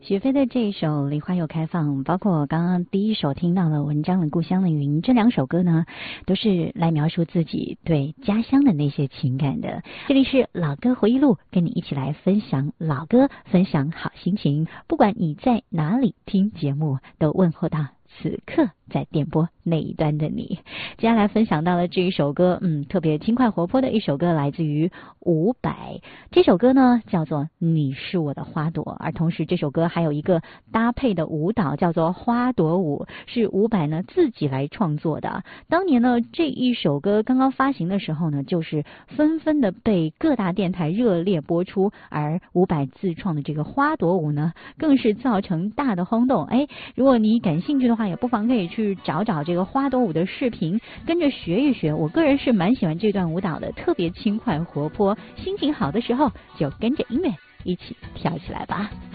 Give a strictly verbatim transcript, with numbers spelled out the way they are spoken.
许飞的这一首《梨花又开放》，包括刚刚第一首听到了文章的《故乡的云》，这两首歌呢，都是来描述自己对家乡的那些情感的。这里是老歌回忆录，跟你一起来分享老歌，分享好心情。不管你在哪里听节目，都问候到此刻在电波那一端的你。接下来分享到了这一首歌，嗯，特别轻快活泼的一首歌，来自于伍佰。这首歌呢叫做《你是我的花朵》，而同时这首歌还有一个搭配的舞蹈叫做花朵舞，是伍佰呢自己来创作的。当年呢这一首歌刚刚发行的时候呢，就是纷纷的被各大电台热烈播出，而伍佰自创的这个花朵舞呢，更是造成大的轰动。哎，如果你感兴趣的话，也不妨可以去找找这个花朵舞的视频，跟着学一学。我个人是蛮喜欢这段舞蹈的，特别轻快活泼，心情好的时候就跟着音乐一起跳起来吧。